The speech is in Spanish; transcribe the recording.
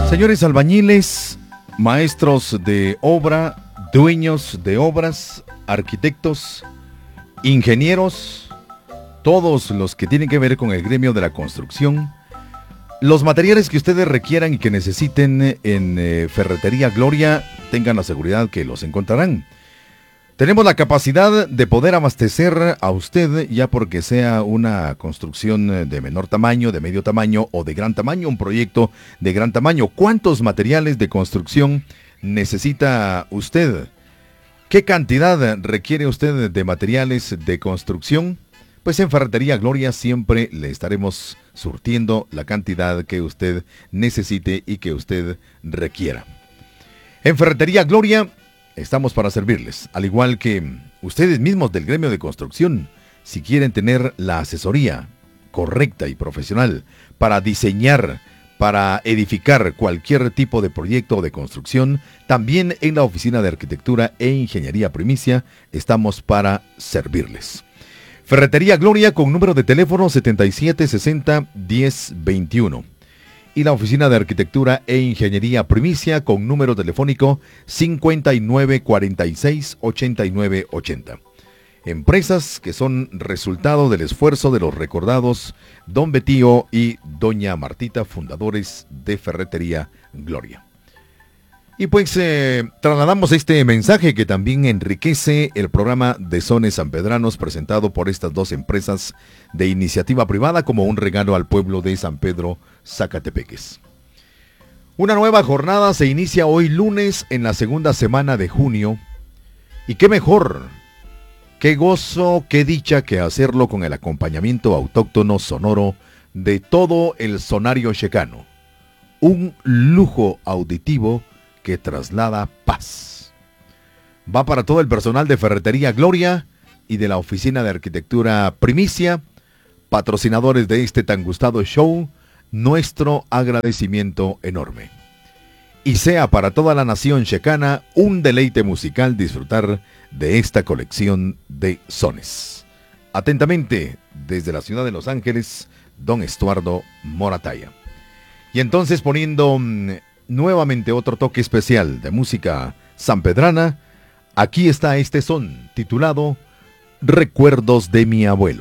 Señores albañiles, maestros de obra, dueños de obras, arquitectos, ingenieros, todos los que tienen que ver con el gremio de la construcción, los materiales que ustedes requieran y que necesiten en Ferretería Gloria, tengan la seguridad que los encontrarán. Tenemos la capacidad de poder abastecer a usted, ya porque sea una construcción de menor tamaño, de medio tamaño o de gran tamaño, un proyecto de gran tamaño. ¿Cuántos materiales de construcción necesita usted? ¿Qué cantidad requiere usted de materiales de construcción? Pues en Ferretería Gloria siempre le estaremos surtiendo la cantidad que usted necesite y que usted requiera. En Ferretería Gloria estamos para servirles, al igual que ustedes mismos del gremio de construcción, si quieren tener la asesoría correcta y profesional para diseñar, para edificar cualquier tipo de proyecto o de construcción, también en la Oficina de Arquitectura e Ingeniería Primicia estamos para servirles. Ferretería Gloria con número de teléfono 7760-1021. Y la Oficina de Arquitectura e Ingeniería Primicia con número telefónico 5946-8980. Empresas que son resultado del esfuerzo de los recordados Don Betío y Doña Martita, fundadores de Ferretería Gloria. Y pues trasladamos este mensaje que también enriquece el programa de Sones Sanpedranos presentado por estas dos empresas de iniciativa privada como un regalo al pueblo de San Pedro, Zacatepeques. Una nueva jornada se inicia hoy lunes en la segunda semana de junio. Y qué mejor, qué gozo, qué dicha que hacerlo con el acompañamiento autóctono sonoro de todo el sonario checano. Un lujo auditivo que traslada paz. Va para todo el personal de Ferretería Gloria y de la Oficina de Arquitectura Primicia, patrocinadores de este tan gustado show, nuestro agradecimiento enorme. Y sea para toda la nación checana un deleite musical disfrutar de esta colección de sones. Atentamente, desde la ciudad de Los Ángeles, don Estuardo Morataya. Y entonces poniendo nuevamente otro toque especial de música sanpedrana, aquí está este son titulado Recuerdos de mi abuelo.